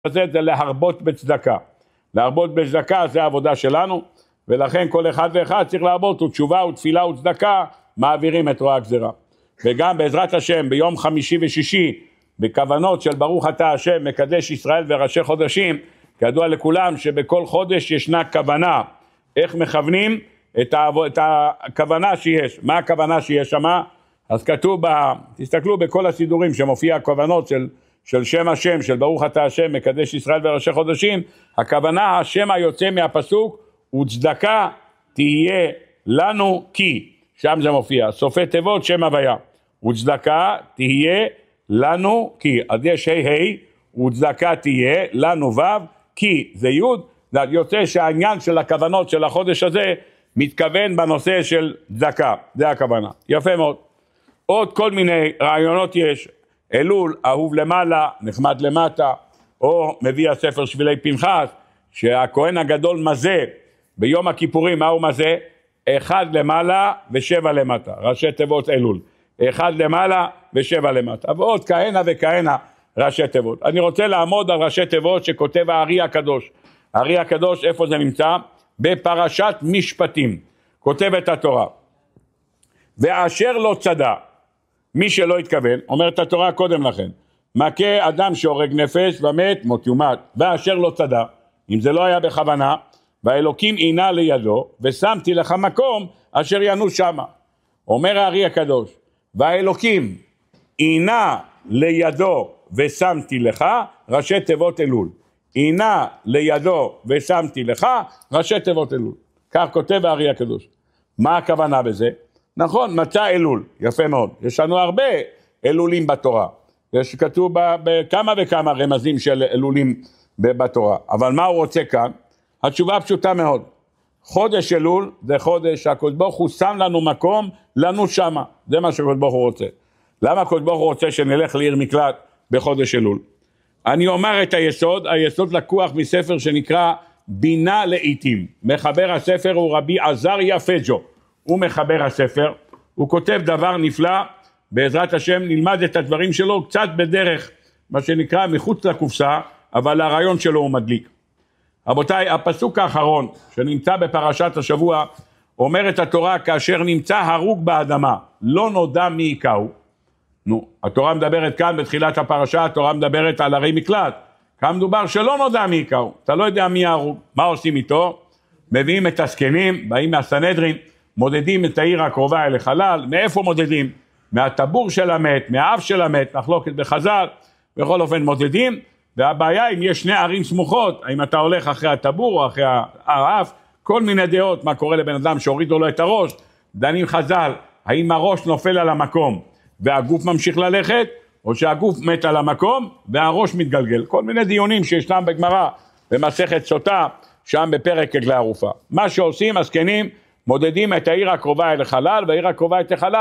זה להרבות בצדקה. להרבות בצדקה זה העבודה שלנו, ולכן כל אחד ואחד צריך להרבות, ותשובה ותפילה וצדקה מעבירים את רוע הגזירה. וגם בעזרת השם ביום חמישי ושישי, בכוונות של ברוך אתה השם מקדש ישראל וראשי חודשים, כידוע לכולם שבכל חודש ישנה כוונה. איך מכוונים? את הכוונה שיש. מה הכוונה שיש שמה? אז כתוב, תסתכלו בכל הסידורים שמופיע הכוונות של שם השם, של ברוך אתה השם מקדש ישראל וראשי חודשים, הכוונה השם היוצא מהפסוק וצדקה תהיה לנו כי, שם זה מופיע, סופי תיבות שם הוויה, וצדקה תהיה לנו כי, אז יש וצדקה תהיה לנו כי, זה יוד, זה יוצא שהעניין של הכוונות של החודש הזה מתכוון בנושא של צדקה, זה הכוונה, יפה מאוד. עוד כל מיני רעיונות יש, אלול, אהוב למעלה, נחמד למטה, או מביא הספר שבילי פנחס, שהכהן הגדול מזה, ביום הכיפורים, מה הוא מזה? 1 למעלה ו7 למטה, ראשי תיבות אלול, 1 למעלה ו7 למטה, ועוד כהנה וכהנה ראשי תיבות. אני רוצה לעמוד על ראשי תיבות שכותב הארי הקדוש. הארי הקדוש, איפה זה נמצא? בפרשת משפטים, כותב את התורה. ואשר לא צדק, מי שלא התכוון, אומרת התורה קודם לכן, מכה אדם שהורג נפש ומת מות יומת, ואשר לא צדק, אם זה לא היה בכוונה, והאלוקים עינה לידו, ושמתי לך מקום אשר ינוס שמה. אומר הארי הקדוש, והאלוקים עינה לידו ושמתי לך, ראשי תיבות אלול. עינה לידו ושמתי לך, ראשי תיבות אלול. כך כותב הארי הקדוש. מה הכוונה בזה? נכון, מצא אלול, יפה מאוד. יש לנו הרבה אלולים בתורה. יש כתוב בכמה וכמה רמזים של אלולים בתורה. אבל מה הוא רוצה כאן? התשובה פשוטה מאוד. חודש אלול זה חודש שהקדוש ברוך הוא שם לנו מקום לנו שמה. זה מה שהקדוש ברוך הוא רוצה. למה הקדוש ברוך הוא רוצה שנלך לעיר מקלט בחודש אלול? אני אומר את היסוד, היסוד לקוח מספר שנקרא בינה לעיתים. מחבר הספר הוא רבי עזריה פג'ו. הוא מחבר הספר, הוא כותב דבר נפלא, בעזרת השם נלמד את הדברים שלו קצת בדרך, מה שנקרא מחוץ לקופסה, אבל הרעיון שלו הוא מדליק. רבותיי, הפסוק האחרון שנמצא בפרשת השבוע, אומרת התורה כאשר נמצא הרוג באדמה, לא נודע מי יקהו. התורה מדברת כאן בתחילת הפרשה, התורה מדברת על ערי מקלט, כאן מדובר שלא נודע מי יקהו, אתה לא יודע מי ההרוג, מה עושים איתו? מביאים את הזקנים, באים מהסנהדרין, מודדים את העיר הקרובה אל החלל. מאיפה מודדים? מהטבור של המת, מהאף של המת, מחלוקת בחז"ל, בכל אופן מודדים, והבעיה אם יש שני ערים סמוכות, האם אתה הולך אחרי הטבור או אחרי האף, כל מיני דעות, מה קורה לבן אדם שהורידו לו את הראש, דנים חז"ל, האם הראש נופל על המקום והגוף ממשיך ללכת, או שהגוף מת על המקום והראש מתגלגל, כל מיני דיונים שישנם בגמרא, במסכת סוטה, שם בפרק עגלה ערופה. מה שעושים הזקנים, מודדים את העיר הקרובה אל החלל, והעיר הקרובה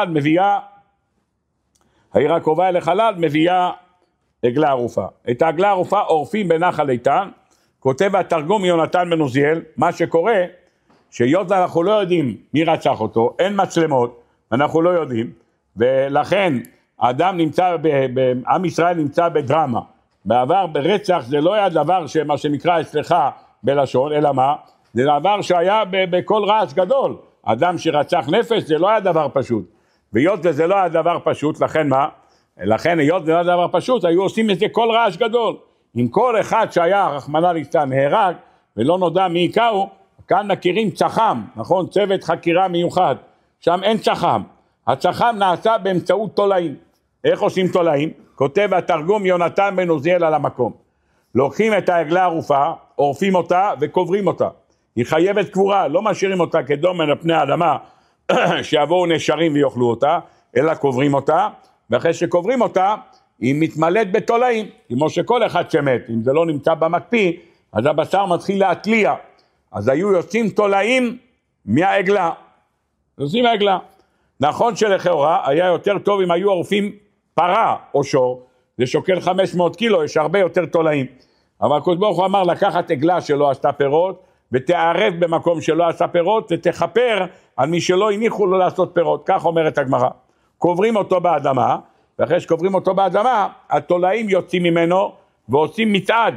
אל החלל מביאה עגלה ערופה. את העגלה הערופה עורפים בנחל איתן, כותב התרגום יונתן בן עוזיאל, מה שקורה, שהיות אנחנו לא יודעים מי רצח אותו, אין מצלמות, אנחנו לא יודעים, ולכן האדם נמצא, עם ישראל נמצא בדרמה. בעבר ברצח זה לא היה דבר שמה שנקרא אצלך בלשון, אלא מה? זה דבר שהיה בכל רעש גדול. אדם שרצח נפש זה לא היה דבר פשוט. והיות וזה לא היה דבר פשוט, לכן מה? לכן היות וזה לא היה דבר פשוט, היו עושים את זה כל רעש גדול. אם כל אחד שהיה רחמנא ליצלן נהרג ולא נודע מי יקהו, כאן מכירים צח"ם, נכון? צוות חקירה מיוחד. שם אין צח"ם. הצח"ם נעשה באמצעות תולעים. איך עושים תולעים? כותב התרגום יונתן בן עוזיאל על המקום. לוקחים את העגלה הערופה, עורפים אותה וקוברים אותה. היא חייבת קבורה, לא משאירים אותה כדומן על פני האדמה שיבואו נשרים ויאכלו אותה, אלא קוברים אותה, ואחרי שקוברים אותה היא מתמלאת בתולעים, כמו שכל אחד שמת, אם זה לא נמצא במקפיא, אז הבשר מתחיל להתליע, אז היו יוצאים תולעים מהעגלה, יוצאים מהעגלה. נכון שלכאורה היה יותר טוב אם היו עורפים פרה או שור, זה שוקל 500 קילו, יש הרבה יותר תולעים, אבל הקדוש ברוך הוא אמר לקחת עגלה שלא עשתה פירות, ותערב במקום שלא עשה פירות, ותכפר על מי שלא הניחו לו לעשות פירות, כך אומרת הגמרא. קוברים אותו באדמה, ואחרי שקוברים אותו באדמה, התולעים יוצאים ממנו ועושים מצעד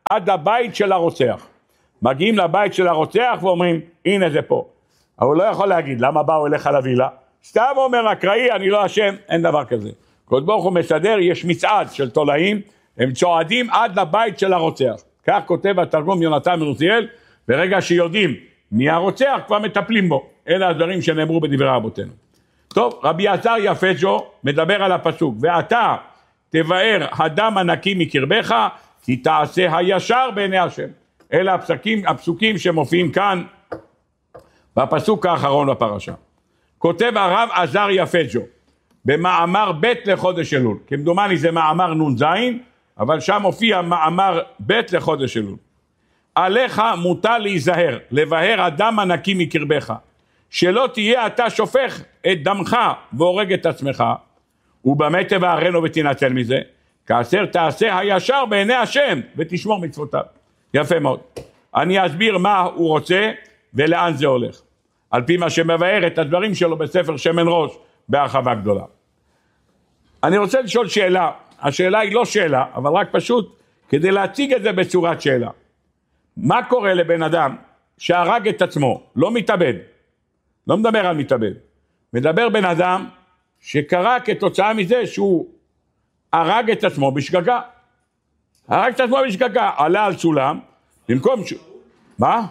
עד הבית של הרוצח. מגיעים לבית של הרוצח ואומרים, הנה זה פה. אבל הוא לא יכול להגיד, למה באו אליך לווילה? סתם אומר אקראי, אני לא אשם, אין דבר כזה. הקדוש ברוך הוא מסדר, יש מצעד של תולעים, הם צועדים עד לבית של הרוצח. כך כותב התרגום יונתן בן עוזיאל, ברגע שיודעים מי הרוצח, כבר מטפלים בו. אלה הדברים שנאמרו בדברי רבותינו. טוב, רבי עזריה פג'ו מדבר על הפסוק, ואתה תבאר הדם הנקי מקרבך, כי תעשה הישר בעיני השם. אלה הפסוקים שמופיעים כאן, בפסוק האחרון בפרשה. כותב הרב עזריה פג'ו, במאמר ב' לחודש אלול, כמדומני זה מאמר נ"ז, אבל שם הופיע מאמר ב' לחודש אלול. עליך מוטל להיזהר, לבאר הדם הנקי מקרבך, שלא תהיה אתה שופך את דמך והורג את עצמך, ובמה תבערנו ותנצל מזה, כאשר תעשה הישר בעיני השם ותשמור מצוותיו. יפה מאוד. אני אסביר מה הוא רוצה ולאן זה הולך, על פי מה שמבאר את הדברים שלו בספר שמן ראש בהרחבה גדולה. אני רוצה לשאול שאלה, השאלה היא לא שאלה, אבל רק פשוט כדי להציג את זה בצורת שאלה. מה קורה לבן אדם שהרג את עצמו, לא מתאבד, לא מדבר על מתאבד, מדבר בן אדם שקרה כתוצאה מזה שהוא הרג את עצמו בשגגה. הרג את עצמו בשגגה, עלה על סולם, במקום מה?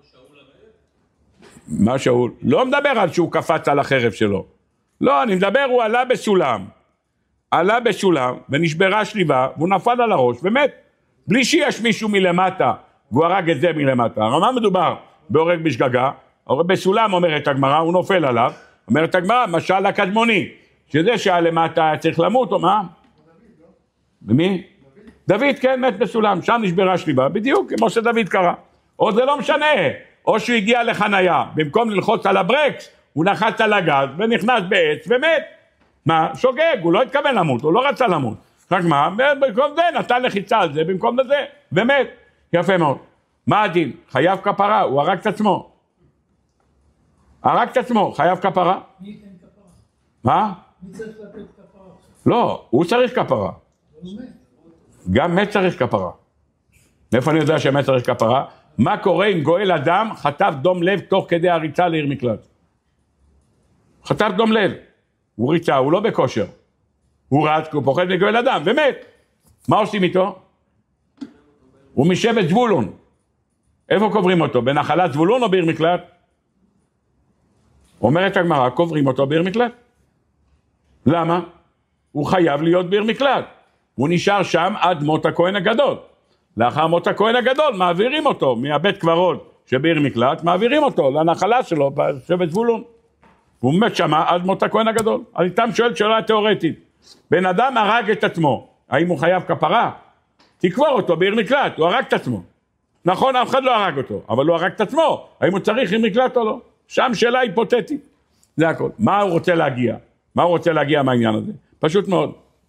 מה שאול? לא מדבר על שהוא קפץ על החרב שלו. לא, אני מדבר, הוא עלה בסולם. עלה בסולם ונשברה שליבה, והוא נפל על הראש ומת. בלי שיש מישהו מלמטה, והוא הרג את זה מלמטה. אבל מה מדובר? בהורג בשגגה, בסולם אומרת הגמרא, הוא נופל עליו, אומרת הגמרא, משל הקדמוני, שזה שהלמטה היה צריך למות, או מה? ומי? דוד, כן, מת בסולם, שם נשברה שליבה, בדיוק כמו שדוד קרא. או זה לא משנה, או שהוא הגיע לחנייה, במקום ללחוץ על הברקס, הוא נחץ על הגז ונכנס בעץ ומת. מה? שוגג, הוא לא התכוון למות, הוא לא רצה למות. רק מה? במקום זה נתן לחיצה על זה, במקום לזה, ומת. יפה מאוד. מה הדין? חייב כפרה, הוא הרג את עצמו. הרג את עצמו, חייב כפרה. מי ייתן כפרה? מה? מי צריך לתת כפרה? לא, הוא צריך כפרה. הוא מת. גם מת צריך כפרה. מאיפה אני יודע שמת צריך כפרה? מה קורה אם גואל אדם חטף דום לב תוך כדי הריצה לעיר מקלט? חטף דום לב. הוא ריצה, הוא לא בכושר. הוא רץ, הוא פוחד מגואל אדם, ומת. מה עושים איתו? הוא משבט זבולון. איפה קוברים אותו? בנחלת זבולון או בעיר מקלט? אומרת הגמרא, קוברים אותו בעיר מקלט. למה? הוא חייב להיות בעיר מקלט. הוא נשאר שם עד מות הכהן הגדול. לאחר מות הכהן הגדול מעבירים אותו מהבית קברות שבעיר מקלט, מעבירים אותו לנחלה שלו בשבט זבולון. הוא מת שם עד מות הכהן הגדול. אני תם שואל שאלה תיאורטית. בן אדם הרג את עצמו, האם הוא חייב כפרה? תקבור אותו בעיר מקלט, הוא הרג את עצמו. נכון, אף אחד לא הרג אותו, אבל הוא הרג את עצמו. האם הוא צריך עיר מקלט או לא? שם שאלה היפותטית. זה הכל. מה הוא רוצה להגיע? מה הוא רוצה להגיע מהעניין הזה? פשוט מאוד.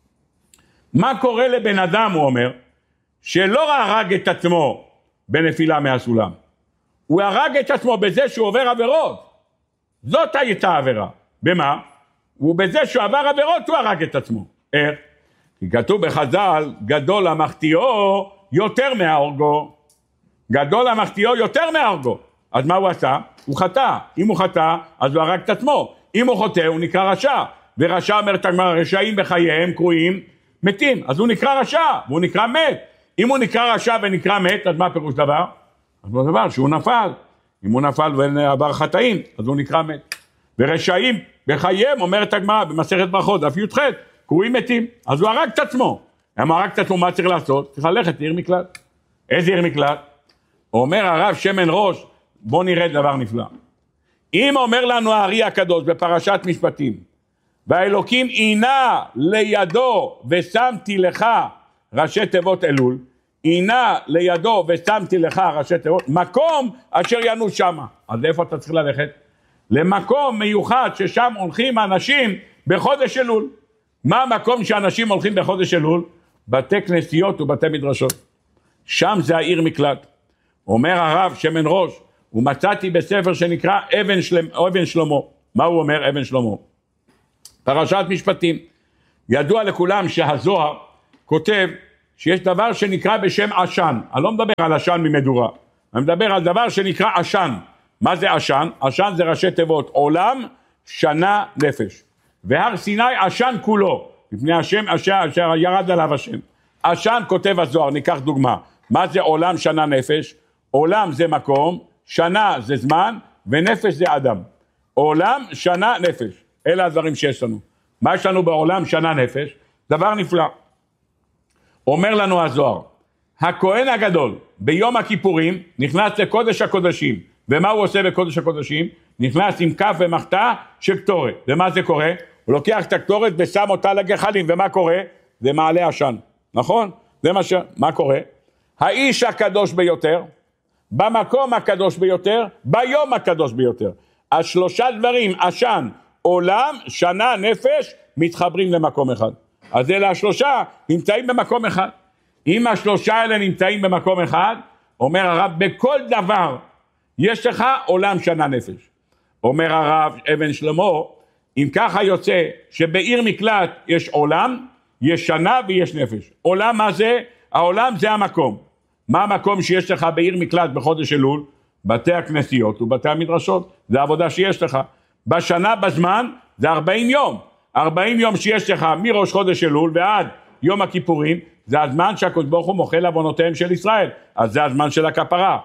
מה קורה לבן אדם, הוא אומר, שלא הרג את עצמו בנפילה מהסולם? הוא הרג את עצמו בזה שהוא עובר עבירות. זאת הייתה העבירה. במה? הוא בזה שהוא עבר עבירות, הוא הרג את עצמו. איך? כי כתוב בחז"ל, גדול המחטיאו יותר מההורגו. גדול המחטיאו יותר מההורגו. אז מה הוא עשה? הוא חטא. אם הוא חטא, אז הוא הרג את עצמו. אם הוא חוטא, הוא נקרא רשע. ורשע אומרת הגמרא, רשעים בחייהם קרויים מתים. אז הוא נקרא רשע, והוא נקרא מת. אם הוא נקרא רשע ונקרא מת, אז מה פירוש דבר? אז הוא דבר שהוא נפל. אם הוא נפל ועבר חטאים, אז הוא נקרא מת. ורשעים בחייהם, אומרת הגמרא במסכת ברכות, דף י"ח, קרויים מתים. אז הוא הרג את עצמו. אם הוא הרג את עצמו, מה צריך לעשות? צריך ללכת לעיר מקלט. איזה עיר מקלט? אומר הרב שמן ראש, בוא נראה דבר נפלא. אם אומר לנו הארי הקדוש בפרשת משפטים, והאלוקים עינה לידו ושמתי לך ראשי תיבות אלול, עינה לידו ושמתי לך ראשי תיבות, מקום אשר ינוס שמה. אז איפה אתה צריך ללכת? למקום מיוחד ששם הולכים אנשים בחודש אלול. מה המקום שאנשים הולכים בחודש אלול? בתי כנסיות ובתי מדרשות. שם זה העיר מקלט. אומר הרב שמן ראש, ומצאתי בספר שנקרא אבן שלמה. מה הוא אומר אבן שלמה? פרשת משפטים. ידוע לכולם שהזוהר כותב שיש דבר שנקרא בשם עשן. אני לא מדבר על עשן ממדורה, אני מדבר על דבר שנקרא עשן. מה זה עשן? עשן זה ראשי תיבות, עולם, שנה, נפש. והר סיני עשן כולו, לפני השם אשר ירד עליו השם. עשן כותב הזוהר, ניקח דוגמה. מה זה עולם, שנה, נפש? עולם זה מקום, שנה זה זמן, ונפש זה אדם. עולם, שנה, נפש. אלה הדברים שיש לנו. מה יש לנו בעולם, שנה, נפש? דבר נפלא. אומר לנו הזוהר, הכהן הגדול ביום הכיפורים נכנס לקודש הקודשים. ומה הוא עושה בקודש הקודשים? נכנס עם כף ומחתה של קטורת. ומה זה קורה? הוא לוקח את הקטורת ושם אותה לגחלים. ומה קורה? זה מעלה עשן. נכון? זה מה קורה? האיש הקדוש ביותר, במקום הקדוש ביותר, ביום הקדוש ביותר. השלושה דברים, עשן, עולם, שנה, נפש, מתחברים למקום אחד. אז אלה השלושה נמצאים במקום אחד. אם השלושה האלה נמצאים במקום אחד, אומר הרב, בכל דבר יש לך עולם, שנה, נפש. אומר הרב אבן שלמה, אם ככה יוצא שבעיר מקלט יש עולם, יש שנה ויש נפש. עולם מה זה? העולם זה המקום. מה המקום שיש לך בעיר מקלט בחודש אלול? בתי הכנסיות ובתי המדרשות. זה העבודה שיש לך. בשנה, בזמן, זה 40 יום. 40 יום שיש לך מראש חודש אלול ועד יום הכיפורים, זה הזמן שהקדוש ברוך הוא מוחל עוונותיהם של ישראל. אז זה הזמן של הכפרה.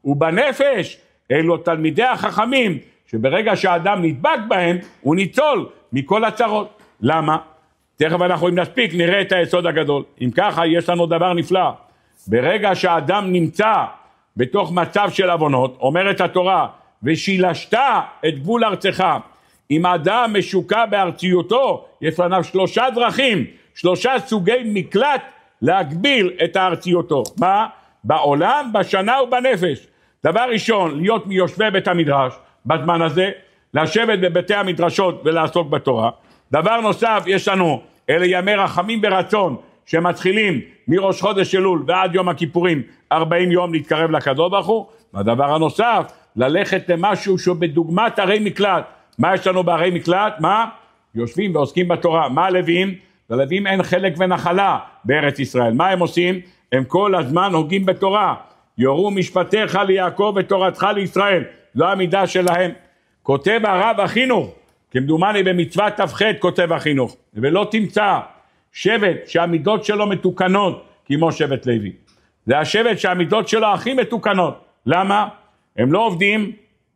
ובנפש, אלו תלמידי החכמים, שברגע שהאדם נדבק בהם, הוא ניצול מכל הצרות. למה? תכף אנחנו אם נספיק נראה את היסוד הגדול. אם ככה יש לנו דבר נפלא. ברגע שהאדם נמצא בתוך מצב של עוונות, אומרת התורה, ושילשת את גבול ארצך. אם האדם משוקע בארציותו, יש לנו 3 דרכים, 3 סוגי מקלט להגביל את הארציותו. מה? בעולם, בשנה ובנפש. דבר ראשון, להיות מיושבי בית המדרש, בזמן הזה, לשבת בבתי המדרשות ולעסוק בתורה. דבר נוסף, יש לנו אלה ימי רחמים ברצון, שמתחילים מראש חודש אלול ועד יום הכיפורים, 40 יום להתקרב לקדוש ברוך הוא. והדבר הנוסף, ללכת למשהו שהוא בדוגמת ערי מקלט. מה יש לנו בערי מקלט? מה? יושבים ועוסקים בתורה. מה הלווים? ללווים אין חלק ונחלה בארץ ישראל. מה הם עושים? הם כל הזמן הוגים בתורה. יורו משפטיך ליעקב ותורתך לישראל. זו המידה שלהם. כותב הרב החינוך, כמדומני במצוות ת"ח כותב החינוך, ולא תמצא שבט שהמידות שלו מתוקנות כמו שבט לוי. זה השבט שהמידות שלו הכי מתוקנות. למה? הם לא עובדים,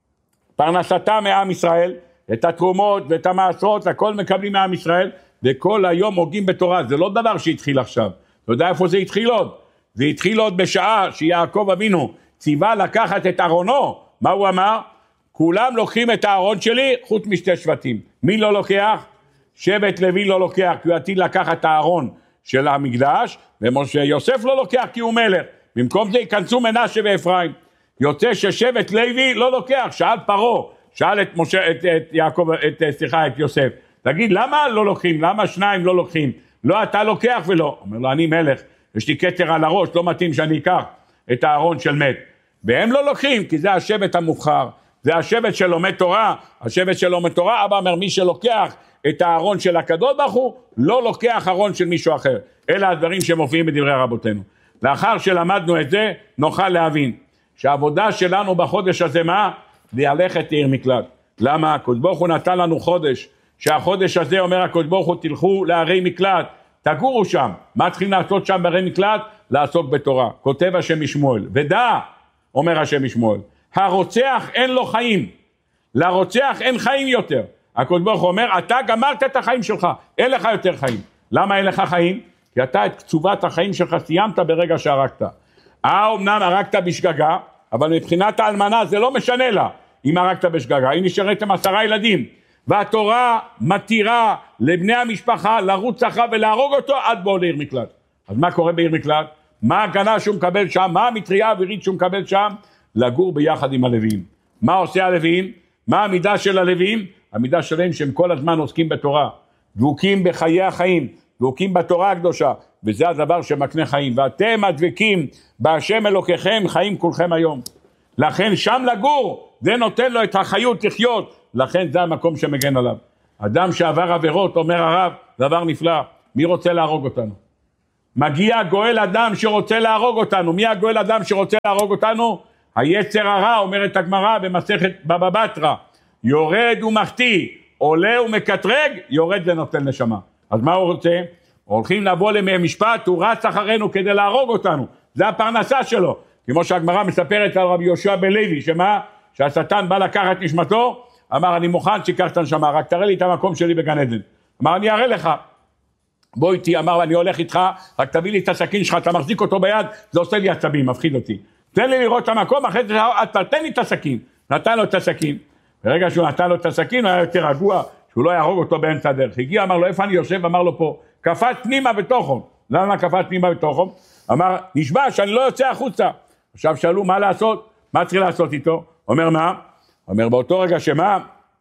פרנסתם מעם ישראל, את התרומות ואת המעשרות, הכל מקבלים מעם ישראל, וכל היום הוגים בתורה. זה לא דבר שהתחיל עכשיו. אתה יודע איפה זה התחיל עוד? זה התחיל עוד בשעה שיעקב אבינו ציווה לקחת את ארונו. מה הוא אמר? כולם לוקחים את הארון שלי חוץ משתי שבטים. מי לא לוקח? שבט לוי לא לוקח, כי הוא עתיד לקחת את הארון של המקדש, ויוסף לא לוקח כי הוא מלך. במקום זה ייכנסו מנשה ואפרים. יוצא ששבט לוי לא לוקח. שאל פרעה, שאל את יוסף, תגיד למה לא לוקחים? למה 2 לא לוקחים? לא אתה לוקח ולא. אומר לו, אני מלך, יש לי כתר על הראש, לא מתאים שאני אקח את הארון של מת. והם לא לוקחים, כי זה השבט המובחר. זה השבט של לומד תורה. השבט של לומד תורה, אבא אומר, מי שלוקח את הארון של הקדוש ברוך הוא, לא לוקח ארון של מישהו אחר. אלה הדברים שמופיעים בדברי רבותינו. לאחר שלמדנו את זה, נוכל להבין שהעבודה שלנו בחודש הזה מה? ללכת לעיר מקלט. למה? הקדוש ברוך הוא נתן לנו חודש, שהחודש הזה אומר הקדוש ברוך הוא, תלכו לערי מקלט, תגורו שם. מה צריכים לעשות שם בערי מקלט? לעסוק בתורה. כותב השם משמואל, ודע, אומר השם משמואל, הרוצח אין לו חיים, לרוצח אין חיים יותר. הקדוש ברוך הוא אומר, אתה גמרת את החיים שלך, אין לך יותר חיים. למה אין לך חיים? כי אתה את קצובת החיים שלך סיימת ברגע שהרגת. אמנם הרגת בשגגה, אבל מבחינת האלמנה זה לא משנה לה אם הרגת בשגגה. היא נשארת עם 10 ילדים, והתורה מתירה לבני המשפחה לרוץ אחריו ולהרוג אותו עד בוא לעיר מקלט. אז מה קורה בעיר מקלט? מה ההגנה שהוא מקבל שם? מה המטריה האווירית שהוא מקבל שם? לגור ביחד עם הלוויים. מה עושה הלוויים? מה המידה של הלוויים? המידה שלהם שהם כל הזמן עוסקים בתורה, דבוקים בחיי החיים, דבוקים בתורה הקדושה, וזה הדבר שמקנה חיים. ואתם הדבקים בהשם אלוקיכם חיים כולכם היום. לכן שם לגור, זה נותן לו את החיות לחיות, לכן זה המקום שמגן עליו. אדם שעבר עבירות, אומר הרב, דבר נפלא, מי רוצה להרוג אותנו? מגיע גואל אדם שרוצה להרוג אותנו. מי הגואל אדם שרוצה להרוג אותנו? היצר הרע, אומרת הגמרא במסכת בבא בתרא, יורד ומחטיא, עולה ומקטרג, יורד ונוטל נשמה. אז מה הוא רוצה? הולכים לבוא למשפט, הוא רץ אחרינו כדי להרוג אותנו, זה הפרנסה שלו. כמו שהגמרא מספרת על רבי יהושע בן לוי, שמה? שהשטן בא לקחת נשמתו, אמר אני מוכן שיקח את הנשמה, רק תראה לי את המקום שלי בגן עדן. אמר אני אראה לך, בוא איתי, אמר אני הולך איתך, רק תביא לי את הסכין שלך, אתה מחזיק אותו ביד, זה עושה לי עצבים, מפחיד אותי. תן לי לראות את המקום, אחרי זה תן לי את הסכין. נתן לו את הסכין, ברגע שהוא נתן לו את הסכין, הוא היה יותר רגוע, שהוא לא יהרוג אותו באמצע הדרך. הגיע, אמר לו, איפה אני יושב? אמר לו פה, קפץ פנימה בתוכו. למה קפץ פנימה בתוכו? אמר, נשבע שאני לא יוצא החוצה. עכשיו שאלו מה לעשות? מה צריך לעשות איתו? אומר מה? אומר באותו רגע שמה?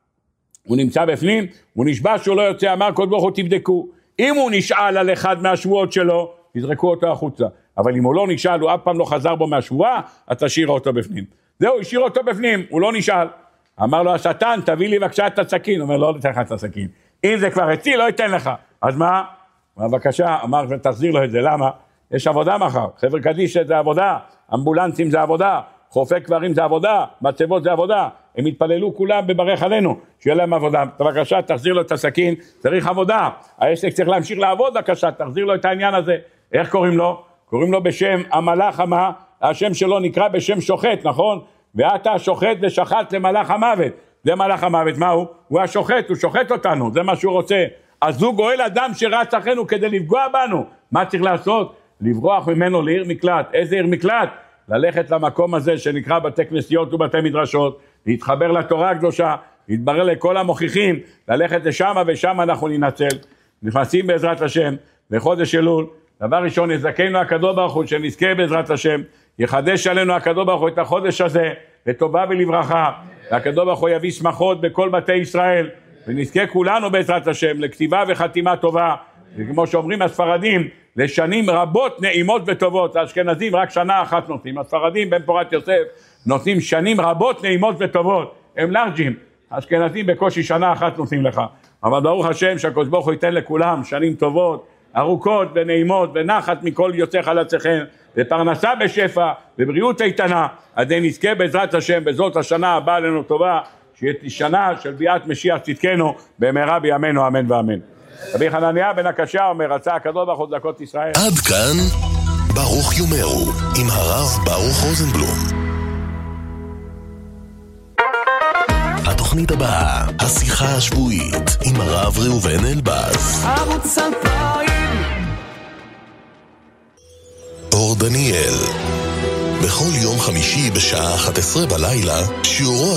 הוא נמצא בפנים, הוא נשבע שהוא לא יוצא, אמר כל ברוך הוא תבדקו. אם הוא נשאל על אחד מהשבועות שלו, יזרקו אותו החוצה. אבל אם הוא לא נשאל, הוא אף פעם לא חזר בו מהשבועה, אז תשאיר אותו בפנים. זהו, השאיר אותו בפנים, הוא לא נשאל. אמר לו השטן, תביא לי בבקשה את הסכין. הוא אומר, לא נתן לך את הסכין. אם זה כבר אצלי, לא ייתן לך. אז מה? בבקשה, אמר, תחזיר לו את זה. למה? יש עבודה מחר. חבר קדיש זה עבודה, אמבולנסים זה עבודה, חופי קברים זה עבודה, מצבות זה עבודה. הם התפללו כולם בברך עלינו, שיהיה להם עבודה. בבקשה, תחזיר לו את הסכין, צריך עבודה. העסק צריך להמשיך לעבוד, בבקשה, תחזיר לו את העניין הזה. איך קוראים לו? קוראים לו בשם המלאך המה, השם שלו נקרא בשם שוחט, נכון? ואתה שוחט ושחט למלאך המוות. זה מלאך המוות, מה הוא? הוא השוחט, הוא שוחט אותנו, זה מה שהוא רוצה. אז הוא גואל אדם שרץ אחרינו כדי לפגוע בנו. מה צריך לעשות? לברוח ממנו לעיר מקלט. איזה עיר מקלט? ללכת למקום הזה שנקרא בתי כנסיות ובתי מדרשות, להתחבר לתורה הקדושה, להתברר לכל המוכיחים, ללכת לשם ושם אנחנו ננצל. נכנסים בעזרת השם לחודש אלול, דבר ראשון יזכנו הקדוש ברוך הוא שנזכה בעזרת השם, יחדש עלינו הקדוש ברוך הוא את החודש הזה לטובה ולברכה, והקדוש ברוך הוא יביא שמחות בכל בתי ישראל, ונזכה כולנו בעזרת השם לכתיבה וחתימה טובה, וכמו שאומרים הספרדים, לשנים רבות נעימות וטובות. האשכנזים רק שנה אחת נותנים, הספרדים בן פורת יוסף נותנים שנים רבות נעימות וטובות, הם לארג'ים, האשכנזים בקושי שנה אחת נותנים לך, אבל ברוך השם שהקדוש ברוך הוא ייתן לכולם שנים טובות, ארוכות ונעימות ונחת מכל יוצא חלציכם, ופרנסה בשפע ובריאות איתנה, עד נזכה בעזרת השם בזאת השנה הבאה לנו טובה, שיהיה שנה של ביאת משיח צדקנו במהרה בימינו אמן ואמן. רבי חנניה בן הקשה אומר, רצה הקדוש ברוך הוא צדקות ישראל. עד כאן ברוך יאמרו עם הרב ברוך רוזנבלום. התוכנית הבאה, השיחה השבועית עם הרב ראובן אלבז. ערוץ 2000 אור דניאל, בכל יום חמישי בשעה 11 בלילה, שיעורו